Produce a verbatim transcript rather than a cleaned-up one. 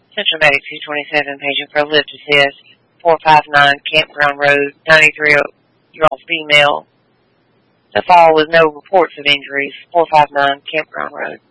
Central Medic two twenty-seven, patient for a lift assist, four five nine Campground Road, ninety-three-year-old female. The fall with no reports of injuries, four five nine Campground Road.